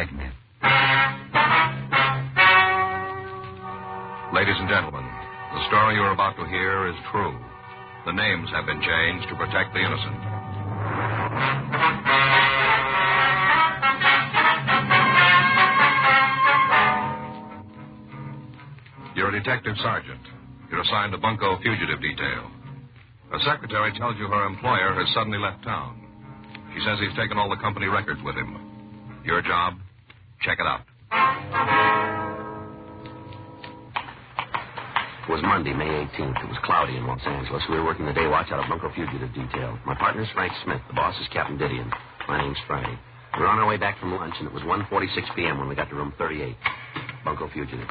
Dragnet. Ladies and gentlemen, the story you're about to hear is true. The names have been changed to protect the innocent. You're a detective sergeant. You're assigned to Bunko Fugitive Detail. A secretary tells you her employer has suddenly left town. She says he's taken all the company records with him. Your job? Check it out. It was Monday, May 18th. It was cloudy in Los Angeles. We were working the day watch out of Bunko Fugitive Detail. My partner's Frank Smith. The boss is Captain Didion. My name's Friday. We were on our way back from lunch, and it was 1:46 p.m. when we got to room 38. Bunko Fugitive.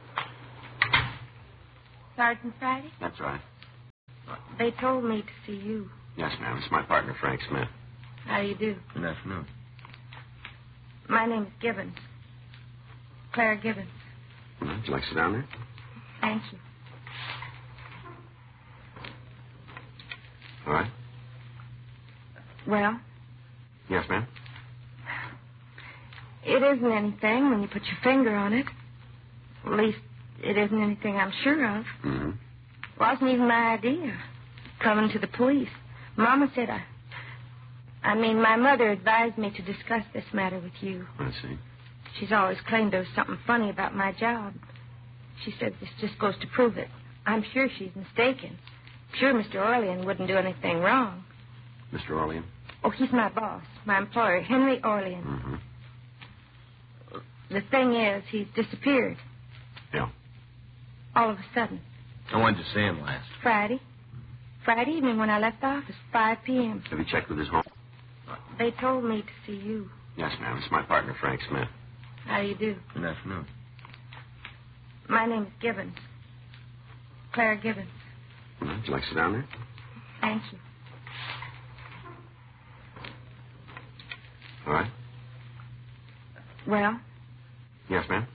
Sergeant Friday? That's right. They told me to see you. Yes, ma'am. It's my partner, Frank Smith. How do you do? Good afternoon. My name's Gibbons. Claire Gibbons. Would you like to sit down there? Thank you. All right. Well? Yes, ma'am. It isn't anything when you put your finger on it. At least, it isn't anything I'm sure of. Mm-hmm. Wasn't even my idea. Coming to the police. Mama said my mother advised me to discuss this matter with you. I see. She's always claimed there was something funny about my job. She said this just goes to prove it. I'm sure she's mistaken. Sure Mr. Orlean wouldn't do anything wrong. Mr. Orlean? Oh, he's my boss, my employer, Henry Orlean. Mm-hmm. The thing is, he's disappeared. Yeah. All of a sudden. When did you see him last? Friday. Friday evening when I left the office, 5 p.m. Have you checked with his home? They told me to see you. Yes, ma'am. It's my partner, Frank Smith. How do you do? Good afternoon. My name's Gibbons. Claire Gibbons. Would you like to sit down there? Thank you. All right. Well? Yes, ma'am.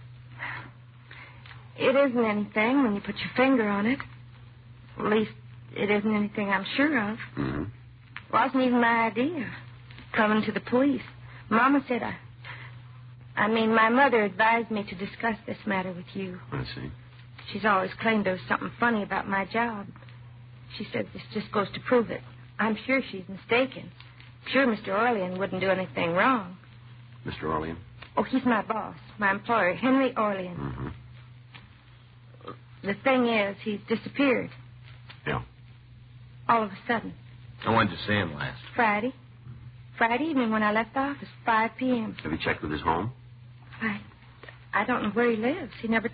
It isn't anything when you put your finger on it. At least, it isn't anything I'm sure of. Mm-hmm. Wasn't even my idea. Coming to the police. Mama said my mother advised me to discuss this matter with you. I see. She's always claimed there was something funny about my job. She said this just goes to prove it. I'm sure she's mistaken. Sure Mr. Orlean wouldn't do anything wrong. Mr. Orlean? Oh, he's my boss, my employer, Henry Orlean. Mm-hmm. The thing is, he's disappeared. Yeah. All of a sudden. When did you see him last? Friday. Friday evening when I left the office, 5 p.m. Have you checked with his home? I don't know where he lives. He never